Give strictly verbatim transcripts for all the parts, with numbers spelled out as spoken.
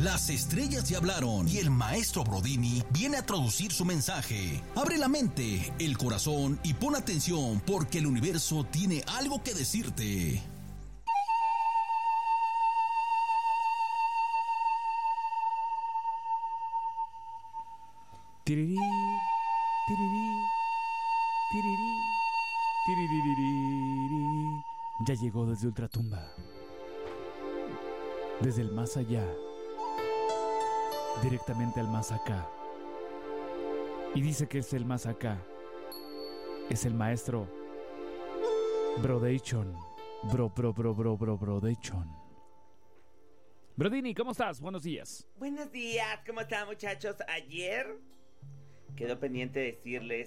Las estrellas ya hablaron y el maestro Brodini viene a traducir su mensaje. Abre la mente, el corazón y pon atención porque el universo tiene algo que decirte. Tirirí, tirirí, tirirí, tiririririrí. Ya llegó desde Ultratumba, desde el más allá, directamente al más acá. Y dice que es el más acá. Es el maestro Brodachon. Bro, bro, bro, bro, bro, Brodachon. Brodini, ¿cómo estás? Buenos días. Buenos días, ¿cómo están, muchachos? Ayer quedó pendiente decirles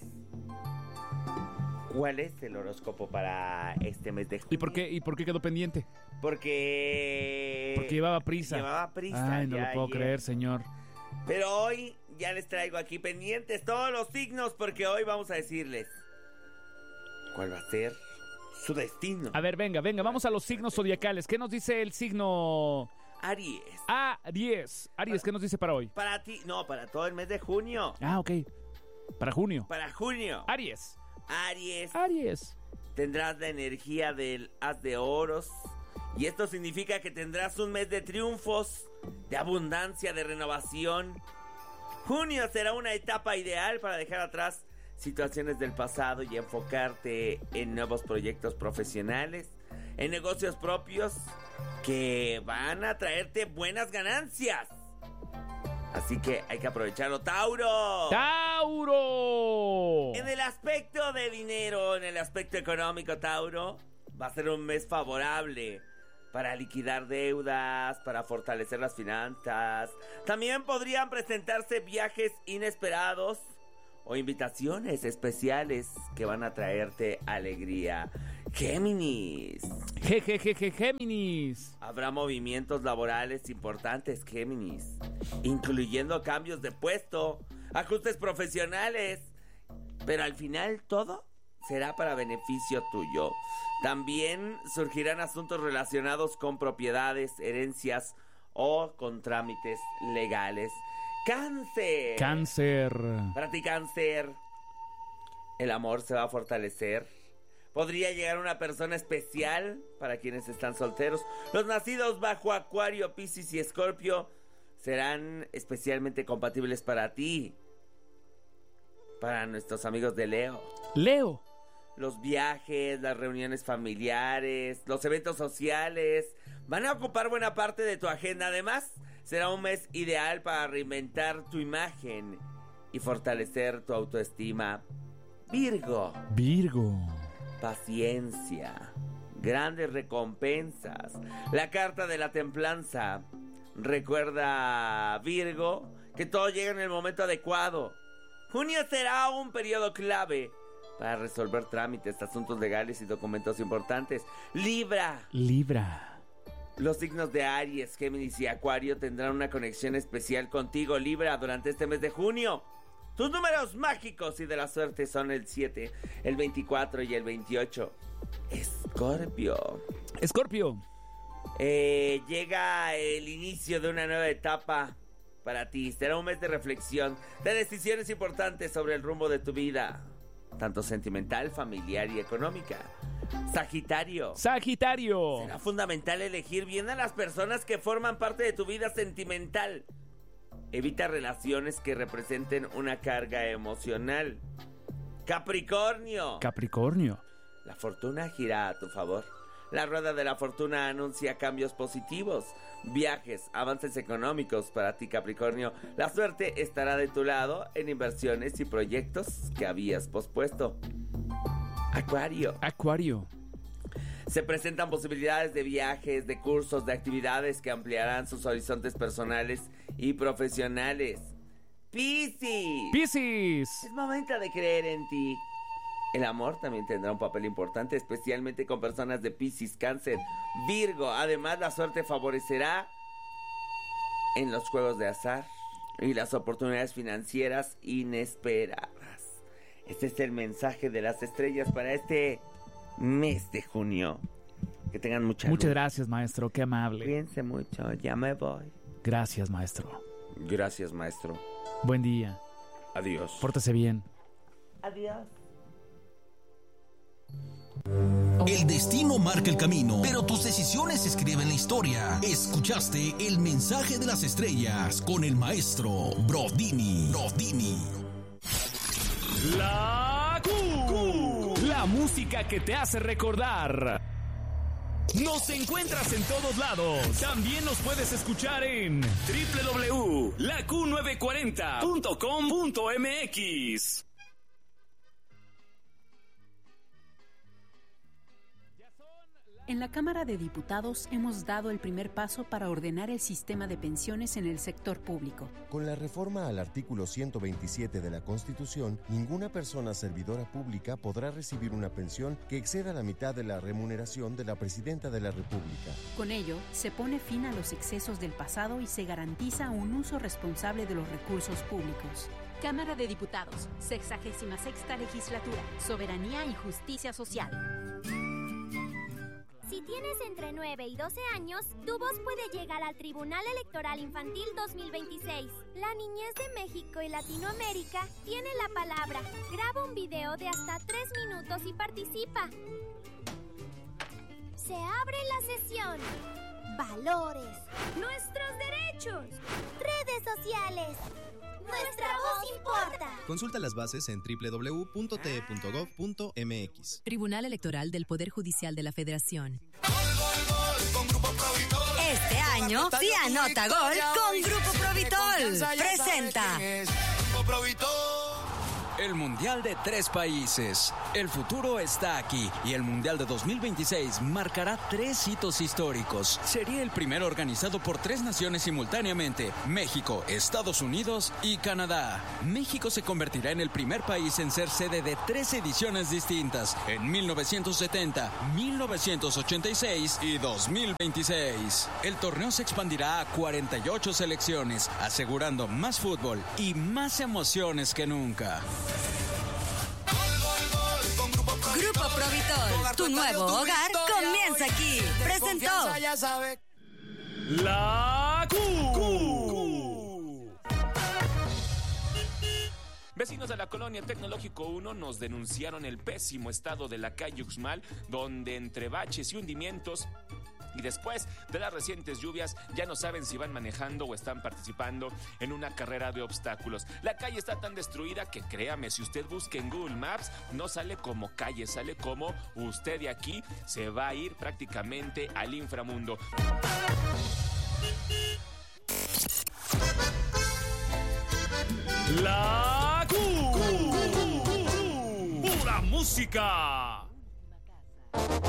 cuál es el horóscopo para este mes de junio. ¿Y por qué, y por qué quedó pendiente? Porque... Porque llevaba prisa. Llevaba prisa. Ay, no lo puedo ayer. creer, señor. Pero hoy ya les traigo aquí pendientes todos los signos, porque hoy vamos a decirles cuál va a ser su destino. A ver, venga, venga, vamos a los signos zodiacales. ¿Qué nos dice el signo Aries. Aries? Aries, ¿qué nos dice para hoy? Para ti, no, para todo el mes de junio. Ah, ok. Para junio. Para junio. Aries. Aries. Aries. Tendrás la energía del As de Oros. Y esto significa que tendrás un mes de triunfos, de abundancia, de renovación. Junio será una etapa ideal para dejar atrás situaciones del pasado y enfocarte en nuevos proyectos profesionales, en negocios propios que van a traerte buenas ganancias. Así que hay que aprovecharlo, Tauro. ¡Tauro! En el aspecto de dinero, en el aspecto económico, Tauro, va a ser un mes favorable para liquidar deudas, para fortalecer las finanzas. También podrían presentarse viajes inesperados o invitaciones especiales que van a traerte alegría. Géminis. Jejejeje, Géminis. Habrá movimientos laborales importantes, Géminis, incluyendo cambios de puesto, ajustes profesionales, pero al final todo será para beneficio tuyo. También surgirán asuntos relacionados con propiedades, herencias o con trámites legales. Cáncer. Cáncer. Para ti, Cáncer, el amor se va a fortalecer. Podría llegar una persona especial para quienes están solteros. Los nacidos bajo Acuario, Piscis y Escorpio serán especialmente compatibles para ti. Para nuestros amigos de Leo. Leo. Los viajes, las reuniones familiares, los eventos sociales van a ocupar buena parte de tu agenda. Además, será un mes ideal para reinventar tu imagen y fortalecer tu autoestima. Virgo. Virgo. Paciencia, grandes recompensas, la carta de la templanza. Recuerda, Virgo, que todo llega en el momento adecuado. Junio será un periodo clave para resolver trámites, asuntos legales y documentos importantes. Libra. Libra. Los signos de Aries, Géminis y Acuario tendrán una conexión especial contigo, Libra, durante este mes de junio. Tus números mágicos y de la suerte son el siete, el veinticuatro y el veintiocho. Escorpio. Escorpio. Eh, llega el inicio de una nueva etapa para ti. Será un mes de reflexión, de decisiones importantes sobre el rumbo de tu vida, tanto sentimental, familiar y económica. Sagitario. Sagitario. Será fundamental elegir bien a las personas que forman parte de tu vida sentimental. Evita relaciones que representen una carga emocional. Capricornio. Capricornio. La fortuna gira a tu favor. La rueda de la fortuna anuncia cambios positivos, viajes, avances económicos para ti, Capricornio. La suerte estará de tu lado en inversiones y proyectos que habías pospuesto. Acuario. Acuario. Se presentan posibilidades de viajes, de cursos, de actividades que ampliarán sus horizontes personales y profesionales. Piscis. Piscis. Es momento de creer en ti. El amor también tendrá un papel importante, especialmente con personas de Piscis, Cáncer, Virgo. Además, la suerte favorecerá en los juegos de azar y las oportunidades financieras inesperadas. Este es el mensaje de las estrellas para este mes de junio. Que tengan mucha Muchas luz. gracias, maestro, qué amable. Cuídense mucho, ya me voy. Gracias, maestro. Gracias, maestro. Buen día. Adiós. Pórtese bien. Adiós. El destino marca el camino, pero tus decisiones escriben la historia. Escuchaste el mensaje de las estrellas con el maestro Brodini. Brodini. La Q. La música que te hace recordar. Nos encuentras en todos lados. También nos puedes escuchar en doble u doble u doble u punto la q novecientos cuarenta punto com punto m x. En la Cámara de Diputados hemos dado el primer paso para ordenar el sistema de pensiones en el sector público. Con la reforma al artículo ciento veintisiete de la Constitución, ninguna persona servidora pública podrá recibir una pensión que exceda la mitad de la remuneración de la Presidenta de la República. Con ello, se pone fin a los excesos del pasado y se garantiza un uso responsable de los recursos públicos. Cámara de Diputados, sexagésima sexta legislatura, Soberanía y Justicia Social. Si tienes entre nueve y doce años, tu voz puede llegar al Tribunal Electoral Infantil dos mil veintiséis. La niñez de México y Latinoamérica tiene la palabra. Graba un video de hasta tres minutos y participa. Se abre la sesión. Valores. Nuestros derechos. Redes sociales. Nuestra voz importa. Consulta las bases en doble u doble u doble u punto t e punto gov punto m x. Tribunal Electoral del Poder Judicial de la Federación. Este año, sí anota gol con Grupo Provitol. Presenta el Mundial de tres países. El futuro está aquí y el Mundial de dos mil veintiséis marcará tres hitos históricos. Sería el primero organizado por tres naciones simultáneamente: México, Estados Unidos y Canadá. México se convertirá en el primer país en ser sede de tres ediciones distintas en mil novecientos setenta, mil novecientos ochenta y seis y dos mil veintiséis. El torneo se expandirá a cuarenta y ocho selecciones, asegurando más fútbol y más emociones que nunca. Grupo Provitol, tu nuevo hogar comienza aquí. Presentó La Q. Vecinos de la colonia Tecnológico uno nos denunciaron el pésimo estado de la calle Uxmal, donde entre baches y hundimientos y después de las recientes lluvias ya no saben si van manejando o están participando en una carrera de obstáculos. La calle está tan destruida que créame, si usted busca en Google Maps no sale como calle, sale como usted de aquí se va a ir prácticamente al inframundo. La Q. Pura música.